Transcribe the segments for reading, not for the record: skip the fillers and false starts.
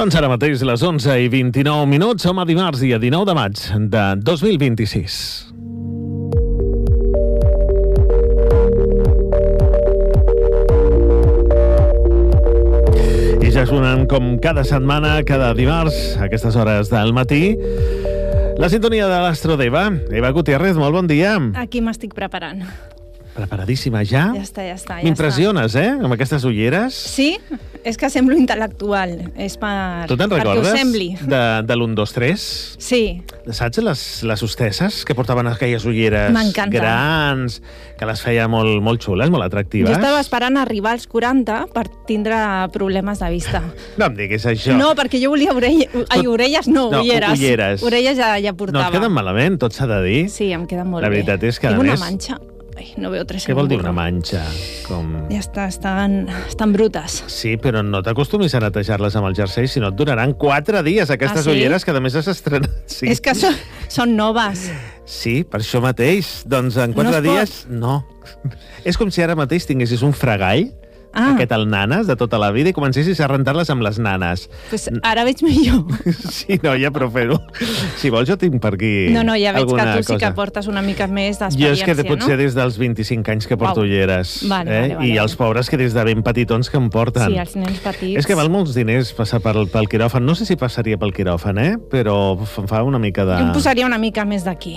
Doncs ara mateix les 11:29. Som a dimarts, dia 19 de maig de 2026. I ja sonen com cada setmana, cada dimarts, a aquestes hores del matí, la sintonia de l'Astro d'Eva. Eva Gutiérrez, molt bon dia. Aquí m'estic preparant. Preparadíssima ja? Ja està. M'impressiones, amb aquestes ulleres. Sí? És que semblo intel·lectual. És Tu te'n recordes perquè ho sembli. de l'1, 2, 3? Sí. Saps les hostesses que portaven aquelles ulleres grans, que les feia molt xules, molt atractives? Jo estava esperant arribar als 40 per tindre problemes de vista. No em diguis això. No, perquè jo volia orelles, ulleres. Orelles ja portava. No et queden malament, tot s'ha de dir. Sí, em queden molt bé. La veritat és que, Tinc a una més... manxa. Ai, no veo tres. Què vol dir una manxa? Ja està, estan brutes. Sí, però no t'acostumis a netejar-les amb el jersei, si no et duraran 4 dies aquestes ulleres que a més has estrenat. Sí. És que són noves. Sí, per això mateix. Doncs en 4 dies, no. És com si ara mateix tinguessis un fregall, aquest al nanes de tota la vida, i comencessis a rentar-les amb les nanes. Pues ara veig millor. Sí, noia, però fer-ho. Si vols, jo tinc per aquí No, ja veig que tu sí que cosa. portes una mica més d'experiència, Jo és que potser des dels 25 anys que porto ulleres. Vale. I els pobres que des de ben petitons que em porten. Sí, els nens petits. És que val molts diners passar pel quiròfan. No sé si passaria pel quiròfan, però em fa una mica de... Jo em posaria una mica més d'aquí.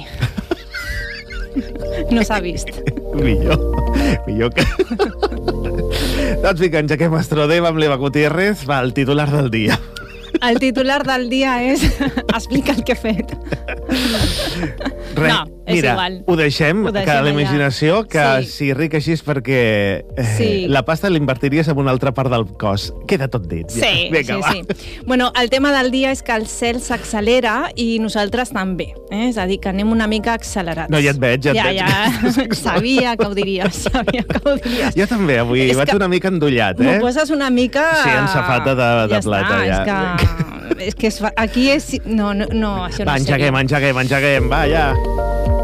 No s'ha vist. Millor que... Doncs vinga, engeguem Astro d'Eva amb l'Eva Gutiérrez. Va, el titular del dia. El titular del dia és explica el que he fet. Res, no, és mira, igual. Ho deixem que a la imaginació, que si ric així és perquè la pasta l'invertiries en una altra part del cos. Queda tot dit. Ja. Sí, Vinga, sí. Bueno, el tema del dia és que el cel s'accelera i nosaltres també. És a dir, que anem una mica accelerats. No, ja et veig, Ja. Sabia que ho diries, Jo també, avui vaig una mica endollat, M'ho poses una mica... Sí, en safata de plata, ja. És que aquí és... No, això no va, engeguem, va, ja.